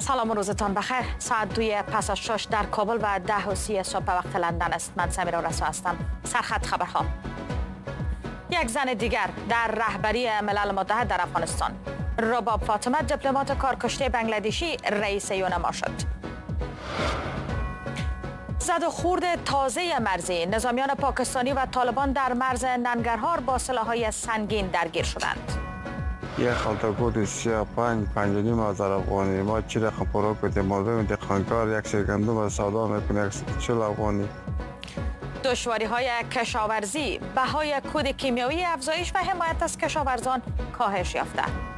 سلام و روزتان بخیر. ساعت 2 پس از 6 در کابل و 10:30 صبح وقت لندن است. من سمیرا رسا هستم. سرخط خبرها. یک زن دیگر در رهبری ملل متحد در افغانستان. رباب فاطمه دیپلمات کارکشته بنگلادشی رئیس یونما شد. زد و خورد تازه مرزی. نظامیان پاکستانی و طالبان در مرز ننگرهار با سلاح‌های سنگین درگیر شدند. یک خلطه‌کوت 35 5,500 افغانی. ما چی رقم پرو کردیم؟ مردم دهقانکار یک سرگندم سودا میکنه 140 افغانی. دشواری‌های کشاورزی، بهای کود کیمیایی افزایش و حمایت از کشاورزان کاهش یافته.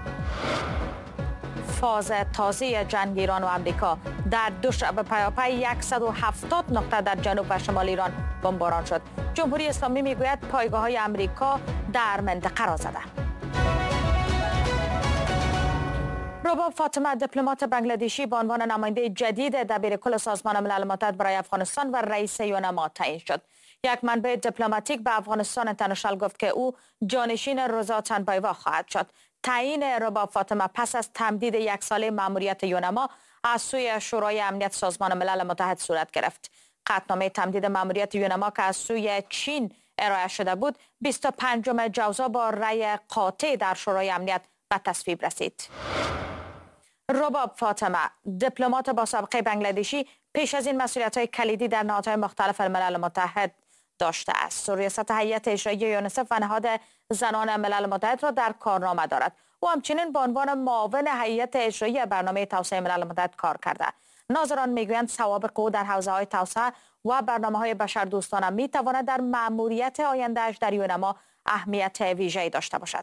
فاز تازه جنگ ایران و امریکا. در 2 شب پیاپی 170 نقطه در جنوب و شمال ایران بمباران شد. جمهوری اسلامی میگوید پایگاه‌های امریکا در منطقه را زده. رباب فاطمه دیپلمات بنگلادشی به عنوان نماینده جدید دبیرکل سازمان ملل متحد برای افغانستان و رئیس یونما تعیین شد. یک منبع دیپلماتیک به افغانستان اینترنشنال گفت که او جانشین روزا تنبایوا خواهد شد. تعیین رباب فاطمه پس از تمدید 1 ساله مأموریت یونما از سوی شورای امنیت سازمان ملل متحد صورت گرفت. قطعنامه تمدید مأموریت یونما که از سوی چین ارائه شده بود 25 جوزا با رأی قاطع در شورای امنیت به تصویب رسید. رباب فاطمه دیپلمات با سابقه بنگلادشی پیش از این مسئولیت‌های کلیدی در نهادهای مختلف ملل متحد داشته است. ریاست هیئت اجرایی یونسف و نهاد زنان ملل متحد را در کارنامه دارد. او همچنین به عنوان معاون هیئت اجرایی برنامه توسعه ملل متحد کار کرده. ناظران میگویند سوابق او در حوزه‌های توسعه و برنامه‌های بشردوستانه میتواند در مأموریت آینده‌اش در یونما اهمیت ویژه‌ای داشته باشد.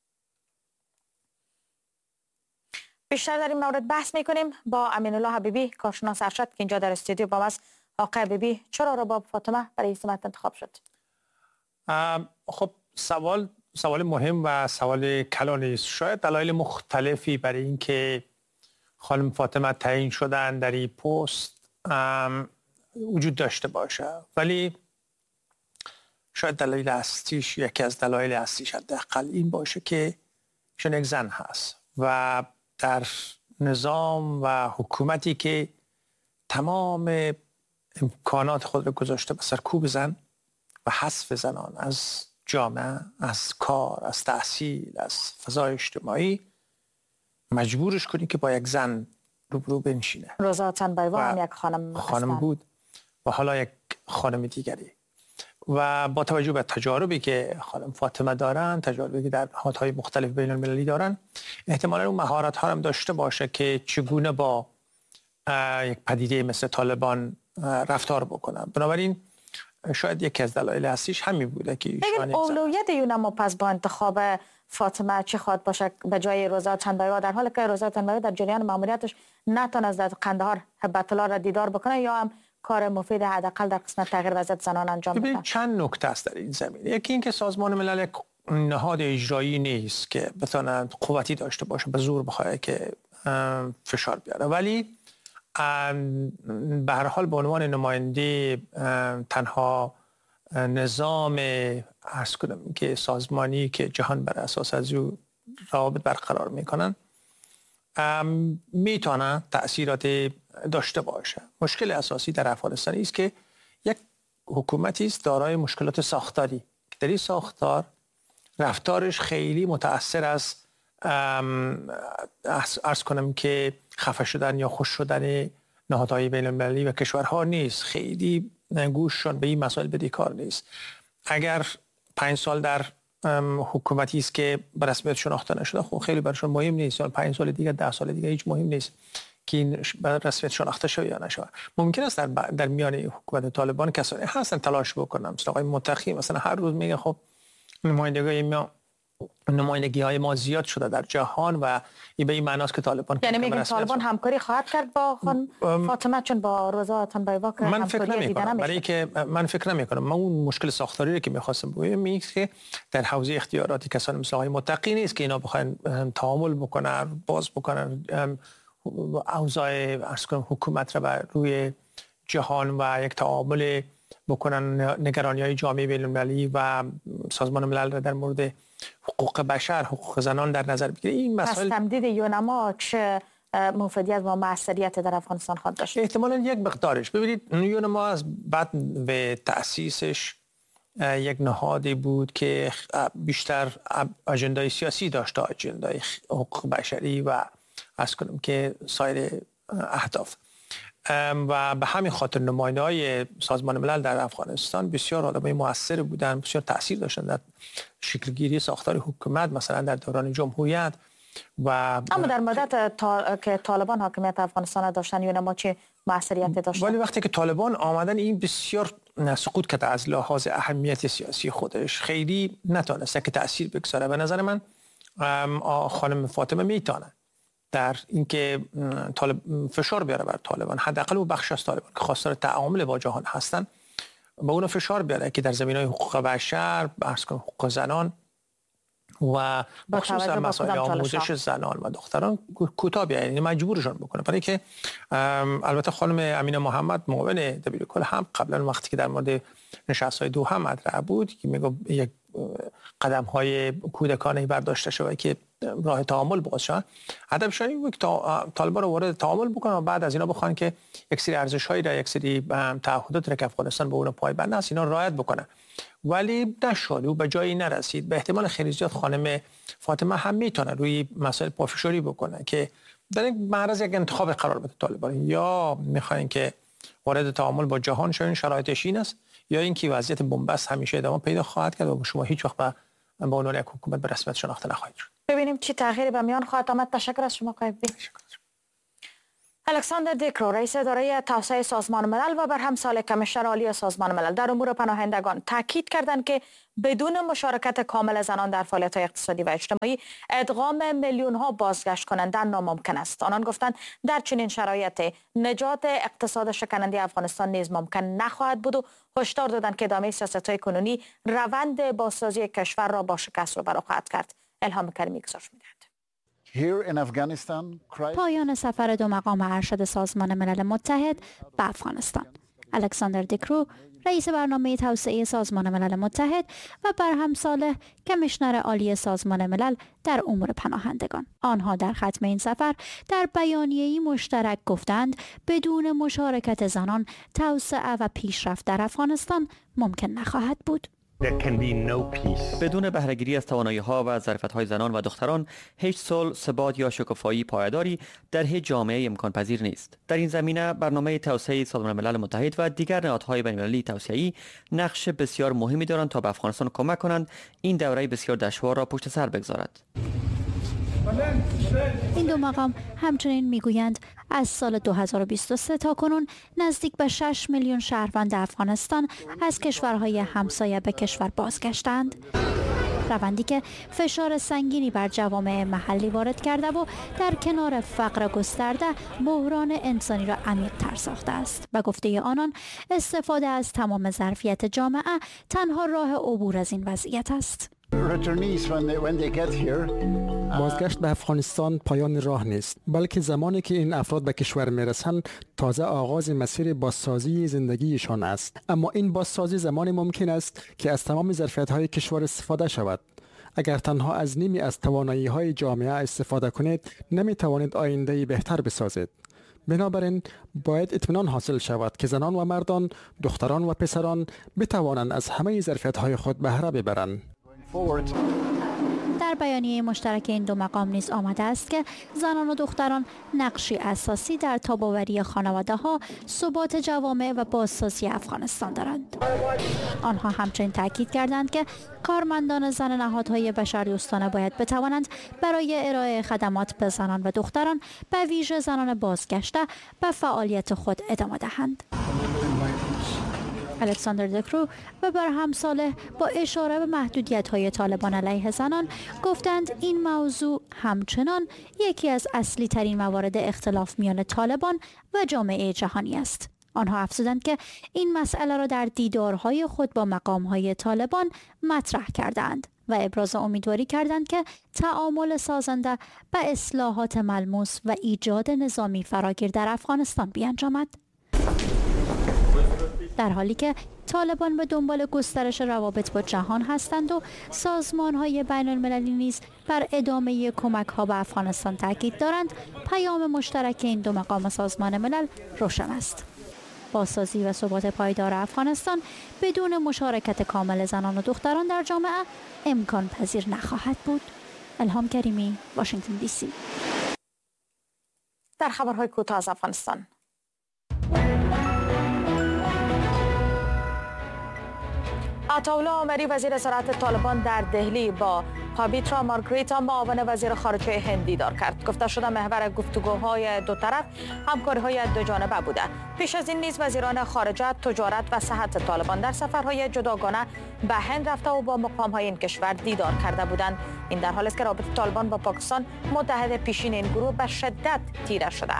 بیشتر در این مورد بحث میکنیم با امین الله حبیبی، کارشناس ارشد که اینجا در استودیو با ماست. آقای حبیبی، چرا رباب فاطمه برای سمت انتخاب شد؟ خب سوال مهم و سوال کلانی است. شاید دلایل مختلفی برای اینکه خانم فاطمه تعیین شدن در این پست وجود داشته باشه، ولی شاید دلایل اصلیش، یکی از دلایل اصلیش حداقل این باشه که ایشون یک زن هست و در نظام و حکومتی که تمام امکانات خود را گذاشته به سرکوب زن و حذف زنان از جامعه، از کار، از تحصیل، از فضای اجتماعی، مجبورش کنی که با یک زن روبرو بنشینه. روزا تنبایوا هم یک خانم بود و حالا یک خانم دیگری. و با توجه به تجاربی که خانم فاطمه دارن، تجاربی که در نهادهای مختلف بین المللی دارن، احتمالاً اون مهارت ها هم داشته باشه که چگونه با یک پدیده مثل طالبان رفتار بکنن. بنابراین شاید یکی از دلایل اصلیش همین بوده که ایشان اولویت یونما پس با انتخاب فاطمه چی خواهد باشه به جای روزا تنبایوا، در حالی که روزا تنبایوا در جریان ماموریتش نتونست در قندهار هبت الله را دیدار بکنه یا هم کار مفید حداقل در قسمت تغییر وضعیت زنان انجام بده؟ چند نکته است در این زمینه. یکی اینکه سازمان ملل یک نهاد اجرایی نیست که بتونه قوتی داشته باشه به زور بخواد که فشار بیاره، ولی به هر حال به عنوان نماینده تنها نظام عرض کنم که سازمانی که جهان بر اساس از او روابط برقرار میکنن میتونه تأثیرات داشته باشه. مشکل اساسی در افغانستان است که یک حکومتی است دارای مشکلات ساختاری که در این ساختار رفتارش خیلی متأثر از عرض کنم که خفه شدن یا خوش شدن نهادهای بین المللی و کشورها نیست. خیلی گوششون به این مسائل بدهکار نیست. اگر 5 سال در حکومتی است که به رسمیت شناخته نشده، خب خیلی براشون مهم نیست. یا 5 سال دیگه، 10 سال دیگه هیچ مهم نیست که این به رسمیت شناخته شده یا نشود. ممکن است در میان حکومت طالبان کسانی هستن تلاش بکنن، مثل آقای متقی مثلا هر روز میگه خب نمایندگی های ما زیاد شده در جهان و این به این معناست که طالبان، یعنی میگن طالبان همکاری خواهد کرد با خانم فاطمه، چون با روزا تنبایوا که من فکر همکاری دیده نمیشه. برای که من فکر نمی کنم. من اون مشکل ساختاری که میخواستم بگم اینه که در حوزه اختیاراتی کسانی مثل آقای متقی نیست که اینا بخواین تعامل بکنن، باز بکنن اوضاع عرض کنم حکومت را بر روی جهان و یک تعامل بکنن نگرانی‌های جامعه بین‌المللی و سازمان ملل را در مورد حقوق بشر، حقوق زنان در نظر بگیره. این مسائل پس تمدید یونما چه موفقیت و موثریت در افغانستان خواهد داشت؟ احتمالاً یک مقدارش. ببینید یونما از بعد به تأسیسش یک نهادی بود که بیشتر اجندای سیاسی داشت تا اجندای حقوق بشری و عرض کنم که سایر اهداف، و به همین خاطر نماینده‌های سازمان ملل در افغانستان بسیار آدمای موثر بودن، بسیار تاثیر داشتن در شکلگیری ساختار حکومت، مثلا در دوران جمهوریت. و اما در مدت که طالبان حاکمیت افغانستان داشتن یونما چه موثریتی داشت؟ ولی وقتی که طالبان آمدن این بسیار سقوط کرد از لحاظ اهمیت سیاسی خودش، خیلی نتونسته که تاثیر بگذاره. به نظر من خانم فاطمه میتونه در اینکه فشار بیاره بر طالبان، حداقل اون بخش از طالبان که خواستار تعامل با جهان هستن، با اون فشار بیاره که در زمینه‌های حقوق بشر، حقوق زنان و خصوصا مسائل آموزش زنان و دختران کوتاه بیاین، یعنی مجبورشون بکنه. برای که البته خانم امینه محمد معاون دبیر کل هم قبلا وقتی که در مورد نشست‌های دوحه مطرح بود که میگه یک قدم‌های کودکانه برداشته شده که راه تعامل باز شد، هدفشون این بود که طالبان رو وارد تعامل بکنن و بعد از اینا بخوان که یک سری ارزش‌هایی را، یک سری تعهدات را که افغانستان به اون پایبند است اینا رعایت بکنه. ولی نشد و به جایی نرسید. به احتمال خیلی زیاد خانم فاطمه هم میتونه روی مسائل پافشاری بکنه که در یک معرض یک انتخاب قرار بده طالبان، یا میخواین که وارد تعامل با جهان شون، شرایطش این است، یا اینکه وضعیت بنبست همیشه ادامه پیدا خواهد کرد و شما هیچ وقت به عنوان یک حکومت به رسمیت شناخته نخواهید شد. ببینیم چی تغییری به میان خواهد آمد. تشکر از شما آقای بی. الکساندر دیکرو رئیس اداره توسعه سازمان ملل و برهمسال کمیشنر عالی سازمان ملل در امور پناهندگان تاکید کردند که بدون مشارکت کامل زنان در فعالیت‌های اقتصادی و اجتماعی ادغام میلیون‌ها بازگشت کنندگان ناممکن است. آنان گفتند در چنین شرایطی نجات اقتصاد شکننده افغانستان نیز ممکن نخواهد بود و هشدار دادند که ادامه سیاست‌های کنونی روند بازسازی کشور را با شکست روبرو خواهد کرد. الهام کریمی گزارش می‌دهد. پایان سفر دو مقام ارشد سازمان ملل متحد به افغانستان. الکساندر دیکرو رئیس برنامه توسعه سازمان ملل متحد و برهمسال کمیشنر عالی سازمان ملل در امور پناهندگان. آنها در ختم این سفر در بیانیه‌ای مشترک گفتند بدون مشارکت زنان توسعه و پیشرفت در افغانستان ممکن نخواهد بود. بدون بهره‌گیری از توانایی‌ها و ظرفیت‌های زنان و دختران هیچ صلح، ثبات یا شکوفایی پایداری در هیچ جامعه امکان پذیر نیست. در این زمینه برنامه توسعه سازمان ملل متحد و دیگر نهادهای بین‌المللی توسعه‌ای نقش بسیار مهمی دارند تا به افغانستان کمک کنند این دوره بسیار دشوار را پشت سر بگذارد. این دو مقام همچنین میگویند از سال 2023 تا کنون نزدیک به 6 میلیون شهروند افغانستان از کشورهای همسایه به کشور بازگشتند. روندی که فشار سنگینی بر جوامع محلی وارد کرده و در کنار فقر گسترده بحران انسانی را عمیق‌تر ساخته است. به گفته آنان استفاده از تمام ظرفیت جامعه تنها راه عبور از این وضعیت است. بازگشت به افغانستان پایان راه نیست، بلکه زمانی که این افراد به کشور میرسند تازه آغاز مسیر بازسازی زندگیشان است. اما این بازسازی زمانی ممکن است که از تمام ظرفیت‌های کشور استفاده شود. اگر تنها از نیمی از توانایی‌های جامعه استفاده کنید، نمی‌توانید آینده‌ای بهتر بسازید. بنابراین باید اطمینان حاصل شود که زنان و مردان، دختران و پسران بتوانند از همه ظرفیت‌های خود بهره ببرند. در بیانیه مشترک این دو مقام نیز آمده است که زنان و دختران نقشی اساسی در تاب‌آوری خانواده‌ها، ثبات جوامع و بازسازی افغانستان دارند. آنها همچنین تاکید کردند که کارمندان زن نهادهای بشردوستانه باید بتوانند برای ارائه خدمات به زنان و دختران به ویژه زنان بازگشته به فعالیت خود ادامه دهند. الکساندر دیکرو و برهمساله با اشاره به محدودیت‌های طالبان علیه زنان گفتند این موضوع همچنان یکی از اصلی ترین موارد اختلاف میان طالبان و جامعه جهانی است. آنها افزودند که این مسئله را در دیدارهای خود با مقام‌های طالبان مطرح کردند و ابراز امیدواری کردند که تعامل سازنده به اصلاحات ملموس و ایجاد نظامی فراگیر در افغانستان بیانجامد. در حالی که طالبان به دنبال گسترش روابط با جهان هستند و سازمان‌های بین‌المللی نیز بر ادامه کمک‌ها به افغانستان تاکید دارند، پیام مشترک این دو مقام سازمان ملل روشن است. بازسازی و ثبات پایدار افغانستان بدون مشارکت کامل زنان و دختران در جامعه امکان پذیر نخواهد بود. الهام کریمی، واشنگتن دی سی. در خبرهای کوتاه از افغانستان، عطاالله عمری وزیر صحت طالبان در دهلی با پابیترا مارگریتا معاون وزیر خارجه هند دیدار کرد. گفته شده محور گفتگوهای دو طرف همکاری‌های دو جانبه بوده. پیش از این نیز وزیران خارجه، تجارت و صحت طالبان در سفرهای جداگانه به هند رفته و با مقام‌های این کشور دیدار کرده بودند. این در حالی است که رابطه طالبان با پاکستان متحد پیشین این گروه به شدت تیره شده.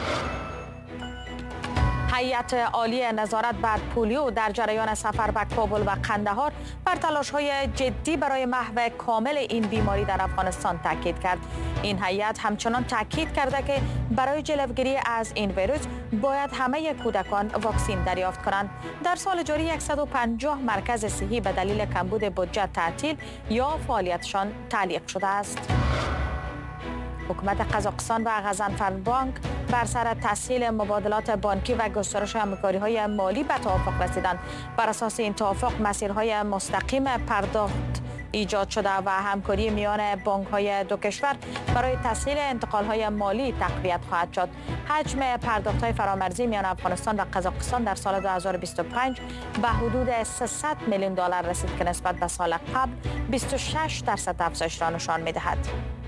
هیئت عالی نظارت بر پولیو در جریان سفر به کابل و قندهار بر تلاش‌های جدی برای محو کامل این بیماری در افغانستان تاکید کرد. این هیئت همچنان تاکید کرده که برای جلوگیری از این ویروس باید همه کودکان واکسین دریافت کنند. در سال جاری 150 مرکز صحی به دلیل کمبود بودجه تعطیل یا فعالیتشان تعلیق شده است. حکومت قزاقستان و غضنفر بر سر تسهیل مبادلات بانکی و گسترش همکاری‌های مالی به توافق رسیدند. بر اساس این توافق مسیرهای مستقیم پرداخت ایجاد شده و همکاری میان بانک‌های دو کشور برای تسهیل انتقال‌های مالی تقویت خواهد شد. حجم پرداخت‌های فرامرزی میان افغانستان و قزاقستان در سال 2025 به حدود 300 میلیون دلار رسید که نسبت به سال قبل 26% افزایش را نشان می‌دهد.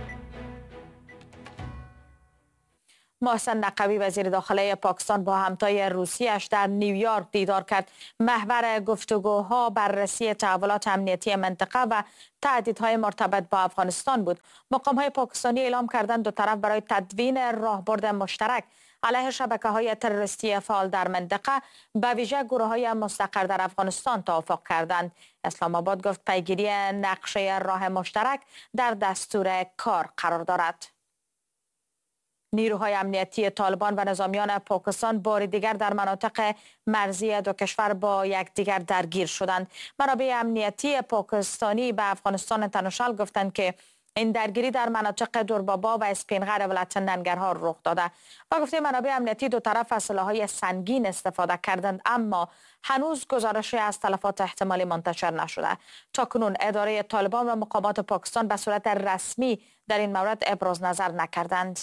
محسن نقوی وزیر داخله پاکستان با همتای روسیه‌اش در نیویورک دیدار کرد. محور گفتگوها بررسی تحولات امنیتی منطقه و تهدیدهای مرتبط با افغانستان بود. مقام‌های پاکستانی اعلام کردند دو طرف برای تدوین راهبرد مشترک علیه شبکه‌های تروریستی فعال در منطقه به ویژه گروه‌های مستقر در افغانستان توافق کردند. اسلام آباد گفت پیگیری نقشه راه مشترک در دستور کار قرار دارد. نیروهای امنیتی طالبان و نظامیان پاکستان بار دیگر در مناطق مرزی دو کشور با یکدیگر درگیر شدند. منابع امنیتی پاکستانی به افغانستان انترنشنال گفتند که این درگیری در مناطق دوربابا و اسپینغر ولایت ننگرهار رخ داده و گفته منابع امنیتی دو طرف از سلاح‌های سنگین استفاده کردند، اما هنوز گزارشی از تلفات احتمالی منتشر نشده. تاکنون اداره طالبان و مقامات پاکستان به صورت رسمی در این مورد ابراز نظر نکردند.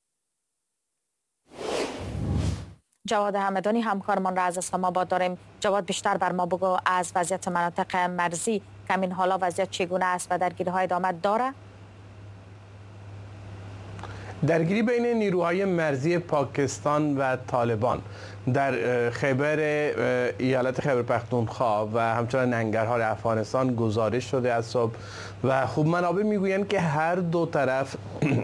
جواد همدانی همکارمان را از اسلام آباد داریم. جواد، بیشتر بر ما بگو از وضعیت مناطق مرزی، همین حالا وضعیت چگونه است و درگیری‌های ادامه داره؟ درگیری بین نیروهای مرزی پاکستان و طالبان در خیبر ایالت خیبر پختونخوا و همچنین ننگرهار افغانستان گزارش شده از صبح و خوب منابع میگویند که هر دو طرف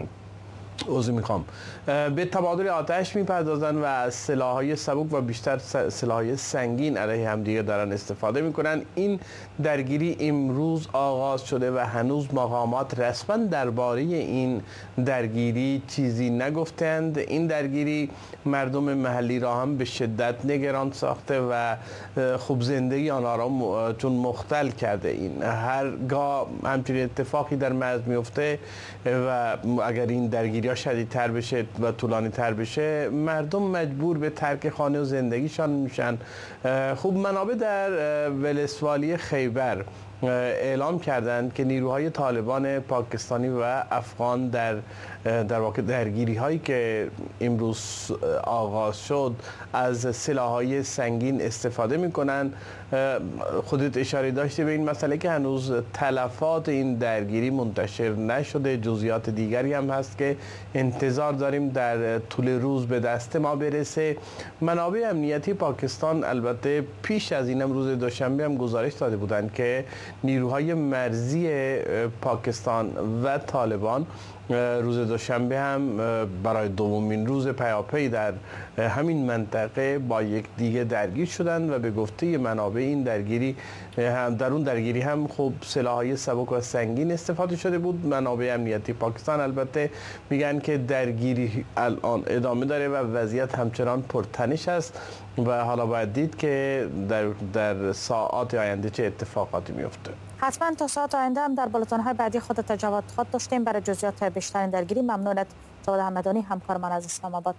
به تبادل آتش میپردازند و از سلاح‌های سبک و بیشتر سلاح‌های سنگین علیه همدیگر دارن استفاده میکنن. این درگیری امروز آغاز شده و هنوز مقامات رسما درباره این درگیری چیزی نگفتند. این درگیری مردم محلی را هم به شدت نگران ساخته و خوب زندگی آنها را چون مختل کرده. این هرگاه همچنین اتفاقی در مرز میفته و اگر این درگیری شدیدتر بشه و طولانی تر بشه، مردم مجبور به ترک خانه و زندگیشان میشن. خوب منابع در ولسوالی خیبر اعلام کردند که نیروهای طالبان پاکستانی و افغان در واقع درگیری هایی که امروز آغاز شد از سلاح‌های سنگین استفاده میکنن. خودت اشاره داشتی به این مسئله که هنوز تلفات این درگیری منتشر نشده. جزئیات دیگری هم هست که انتظار داریم در طول روز به دست ما برسه. منابع امنیتی پاکستان البته پیش از این روز دوشنبه هم گزارش داده بودند که نیروهای مرزی پاکستان و طالبان روز دوشنبه هم برای دومین روز پیاپی در همین منطقه با یک دیگه درگیر شدند و به گفته منابع این درگیری در اون درگیری هم خب سلاح‌های سبک و سنگین استفاده شده بود. منابع امنیتی پاکستان البته میگن که درگیری الان ادامه داره و وضعیت همچنان پرتنش است و حالا باید دید که در ساعات آینده چه اتفاقاتی میفته. حتما تا ساعت آینده هم در بولتن‌های بعدی خودت جواد خود داشتیم. برای جزئیات بیشتر درگیری ممنونت جواد حمدانی، همکارمان از اسلام آباد.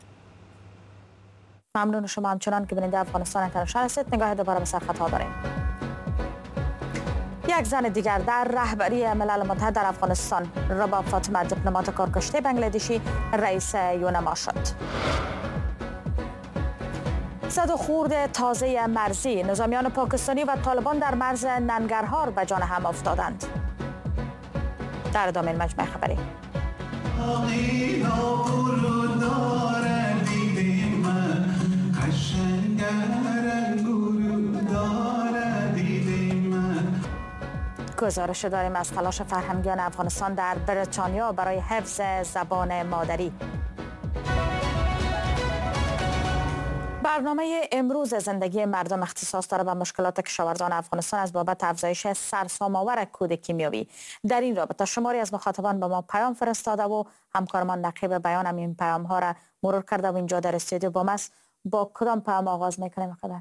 ممنون شما همچنان که بیننده افغانستان اینترنشنال هستید. نگاه دوباره به سرخطها داریم. یک زن دیگر در رهبری ملل متحد در افغانستان، رباب فاطمه، دیپلمات کارکشته بنگلادشی، رئیس یونما شد. زد و خورد تازه مرزی، نظامیان پاکستانی و طالبان در مرز ننگرهار به جان هم افتادند. در ادامه مجمع خبری. گزارش داریم از تلاش فرهنگیان افغانستان در بریتانیا برای حفظ زبان مادری. برنامه امروز زندگی مردم اختصاص داره به مشکلات کشاورزان افغانستان از بابت افزایش سرسام‌آور کود کیمیاوی. در این رابطه شماری از مخاطبان به ما پیام فرستاده و همکارمان نقیب بیان هم این پیام ها را مرور کرده و اینجا در استودیو با ماست. با کدام پیام آغاز میکنیم خدان؟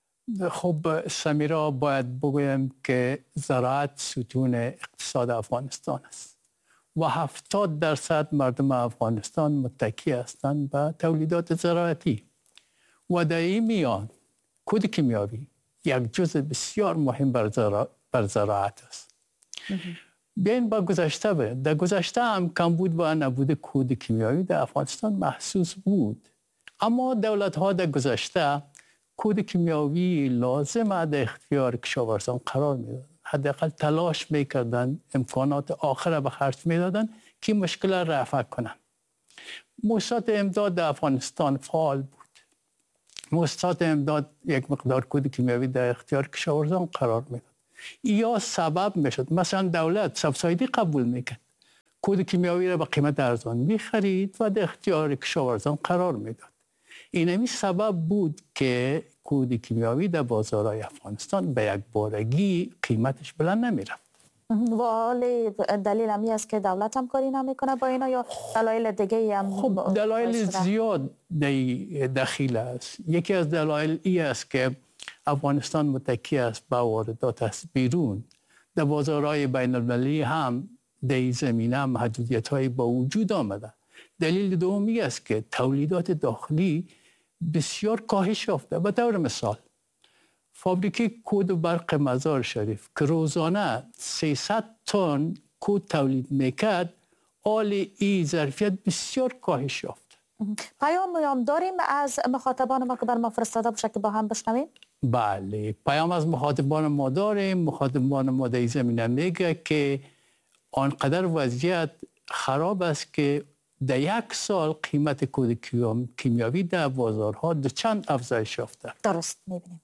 خب سمیرا، باید بگویم که زراعت ستون اقتصاد افغانستان است و 70% مردم افغانستان متکی هستند به تولیدات زراعتی و در این میان کود کیمیاوی یک جزء بسیار مهم بر زراعت است. بیاین با گذشته بریم. در گذشته هم کمبود و نبود کود کیمیاوی در افغانستان محسوس بود، اما دولت‌ها در گذشته کود کیمیاوی لازم در اختیار کشاورزان قرار میدادند. حداقل تلاش میکردند، امکانات آخر به خرج میدادند که مشکل را رفع کنند. موسسات امداد در افغانستان فعال بود. موسسات امداد یک مقدار کود کیمیاوی در اختیار کشاورزان قرار میداد. یا سبب میشد مثلا دولت سبسایدی قبول میکرد، کود کیمیاوی را به قیمت ارزان میخرید و در اختیار کشاورزان قرار میداد. اینمی سبب بود که کود کیمیاوی در بازارهای افغانستان به یک بارگی قیمتش بلند نمیرفت. ولی دلیل همی است که دولت هم کاری نمیکنه با اینا یا دلایل دیگه هم؟ خب دلایل زیاد دخیل است. یکی از دلایل ای است که افغانستان متکی است به واردات از بیرون. در بازارهای بین المللی هم در این زمینه محدودیت‌های با وجود آمده. دلیل دومی است که تولیدات داخلی بسیار کاهش یافته. به طور مثال فابریکه کود و برق مزار شریف که روزانه 300 تن کود تولید میکرد، حال این ظرفیت بسیار کاهش یافت. پیام داریم از مخاطبان ما که بر ما فرستاده باشه که با هم بشنویم؟ بله، پیام از مخاطبان ما داریم. مخاطبان ما در این زمینه میگه که آنقدر وضعیت خراب است که در یک سال قیمت کود کیمیاوی در بازارها دو چند افزایش یافته. درست میبینیم.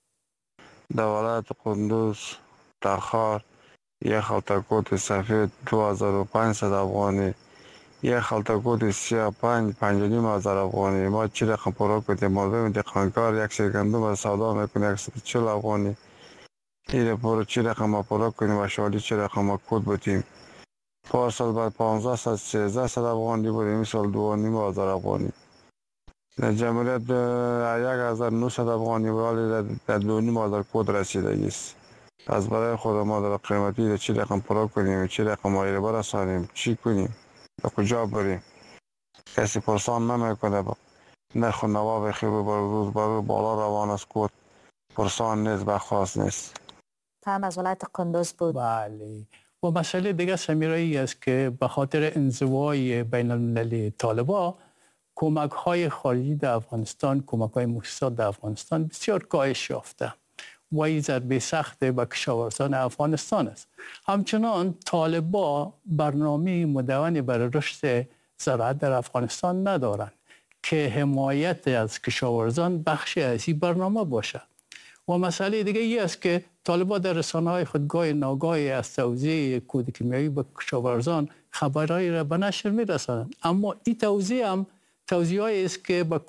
در ولایت قندوز تخار یک خلطه کود سفید 2500 افغانی، یک خلطه کود سیاه 5500 افغانی. ما چی رقم پرو کردیم؟ مردم دهقانکار یک سر گندم از سودا میکنه 140 افغانی. این پرو چی رقم ما پرو کنیم و شوالی چی رقم ما کود بودیم. پارسال بعد 1500 1300 افغانی بود، این سال 2500 افغانی. در جمهوریت 1900 افغانی بود، ولی در 2500 کود رسیده است. از برای خود ما در قیمتی چی رقم پرو کنیم، چی رقم مایل برسانیم، چی کنیم، به کجا بریم؟ کسی پرسان نمیکنه. نرخ و نوا بخیر روز بر بالا روان است، کود پرسان نیست، بخواست نیست. هم از ولایت قندوز بود. بله. و مسئله دیگه سمیرایی است که به خاطر انزوای بین المللی طالبا کمک‌های خارجی در افغانستان، کمک‌های موسسات در افغانستان بسیار کاهش یافته و این ضربه سخت به کشاورزان افغانستان است. همچنان طالبا برنامه مدونی برای رشد زراعت در افغانستان ندارند که حمایت از کشاورزان بخشی از این برنامه باشد. و مسئله دیگه ای است که طالبان در رسانه‌های خودگاه ناگاهی از توزیع کود کیمیاوی به کشاورزان خبرهایی را به نشر میرسانند. اما این توزیع هم توزیعی است که با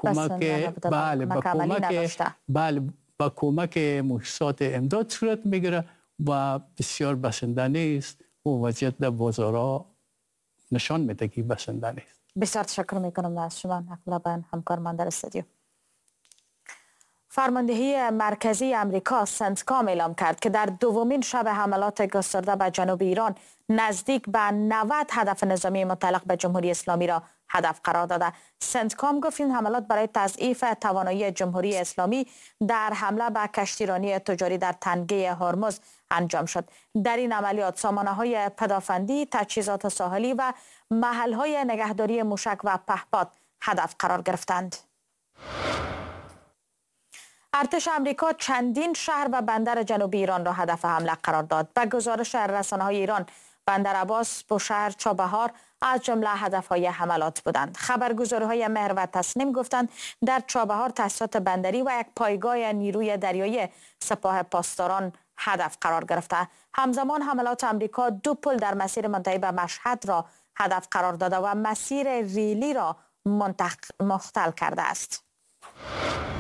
کمک مؤسسات امداد صورت میگیره و بسیار بسندانه است و وضعیت در بازارها نشان میده که بسندانه است. بسیار تشکر میکنم از شما نقل همکار من در استودیو. فرماندهی مرکزی امریکا سنتکام اعلام کرد که در دومین شب حملات گسترده به جنوب ایران نزدیک به 90 هدف نظامی متعلق به جمهوری اسلامی را هدف قرار داده. سنتکام گفت این حملات برای تضعیف توانایی جمهوری اسلامی در حمله به کشتیرانی تجاری در تنگه هرمز انجام شد. در این عملیات سامانه‌های پدافندی، تجهیزات ساحلی و محل‌های نگهداری موشک و پهپاد هدف قرار گرفتند. ارتش آمریکا چندین شهر و بندر جنوبی ایران را هدف حمله قرار داد. به گزارش رسانه‌های ایران، بندر عباس، بوشهر، چابهار از جمله هدف‌های حملات بودند. خبرگزاری‌های مهر و تسنیم گفتند در چابهار تاسیسات بندری و یک پایگاه نیروی دریایی سپاه پاسداران هدف قرار گرفته. همزمان حملات آمریکا 2 پل در مسیر منتهی به مشهد را هدف قرار داده و مسیر ریلی را مختل کرده است.